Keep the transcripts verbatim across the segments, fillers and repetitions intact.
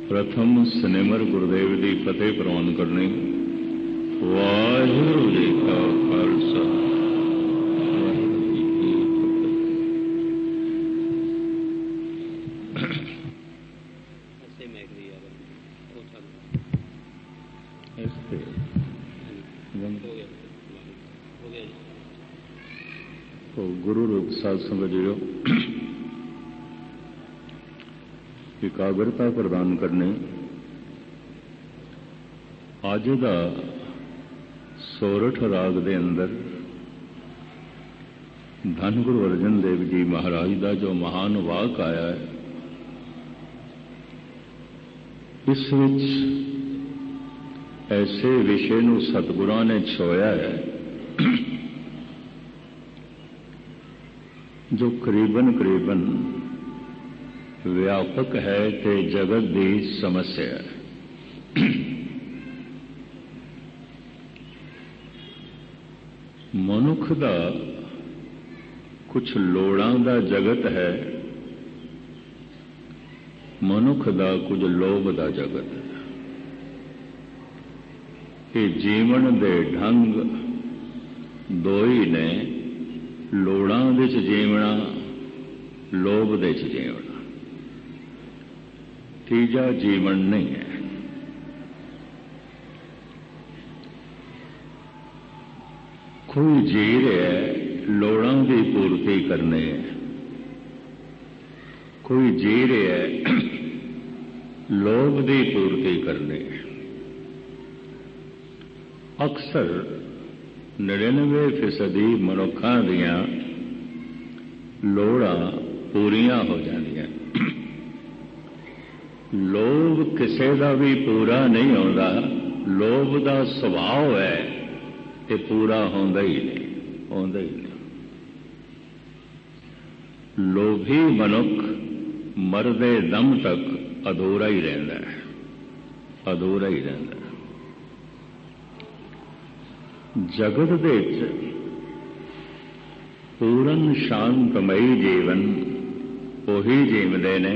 प्रथम सिनेमर गुरुदेव की फतेह प्रवान करनी। वाहिगुरू जी का खालसा वाहिगुरू जी की फतेह। तो गुरु रूप साध संगत जीओ, एकाग्रता प्रदान करने अज का सोरठ राग दे अंदर धन गुरु अर्जन देव जी महाराज का जो महान वाक आया है, इस विच ऐसे विषय नूं सतगुरां ने छोया है जो करीबन करीबन व्यापक है ते जगत की समस्या है। मनुख का कुछ लोड़ां दा जगत है, मनुख का कुछ लोभ का जगत है। ये जीवन दे ढंग दो ही ने, लोड़ां दे च जीवना, लोभ दे च जीवना। तीजा जीवन नहीं है। कोई जी रहा है लोड़ां की पूर्ति करने, कोई जी रहा है लोभ की पूर्ति करने। अक्सर निन्यानवे फीसदी मनुखा दियां लोड़ां पूरियां हो जांदियां। लोभ किसी का भी पूरा नहीं होता, लोभ का सुभाव है ते पूरा होंदा ही नहीं, होंदा ही नहीं। लोभी मनुख मरदे दम तक अधूरा ही रहता है, अधूरा ही रहता है। जगत दे पूर्ण शांतमयी जीवन वही जीवते ने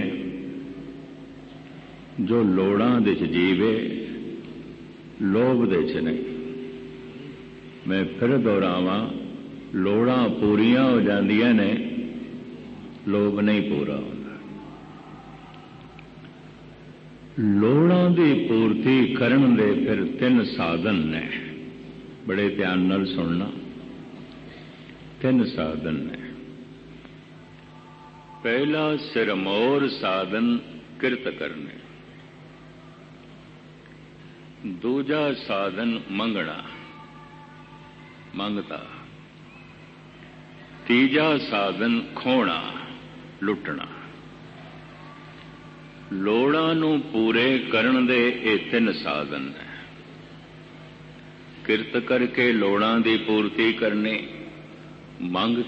जो लोड़ां दे च जीवे, लोभ दे च नहीं। मैं फिर दोहरावां, लोड़ां पूरियां हो जांदियां ने, लोभ नहीं पूरा होता। लोड़ां दी पूर्ति करन दे फिर तीन साधन ने, बड़े ध्यान नाल सुनना। तीन साधन ने। पहला सिरमौर साधन किरत करने, दूजा साधन मंगना, मंगता, तीजा साधन खोना, लुटना। लोड़ां नूं पूरे करन दे ये तीन साधन है। किरत करके लोड़ां दी पूर्ति करनी, मंग